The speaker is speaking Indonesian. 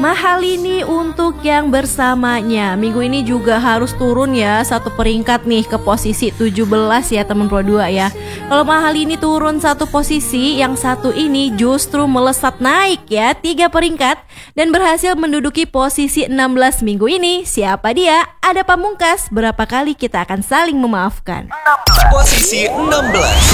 Mahalini untuk yang bersamanya. Minggu ini juga harus turun ya, satu peringkat nih ke posisi 17 ya teman Pro 2 ya. Kalau Mahalini turun satu posisi, yang satu ini justru melesat naik ya 3 peringkat dan berhasil menduduki posisi 16 minggu ini. Siapa dia? Ada Pamungkas. Berapa kali kita akan saling memaafkan? Posisi 16.